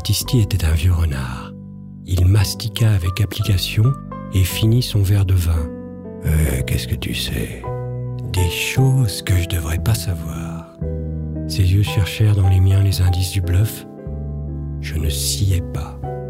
Battisti était un vieux renard. Il mastiqua avec application et finit son verre de vin. « Qu'est-ce que tu sais ? Des choses que je devrais pas savoir. » Ses yeux cherchèrent dans les miens les indices du bluff. Je ne sciais pas.